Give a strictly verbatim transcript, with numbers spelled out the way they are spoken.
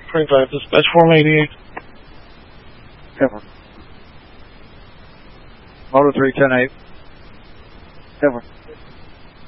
twenty-five, dispatch four eighty-eight. Cover. Motor three ten eight. Cover.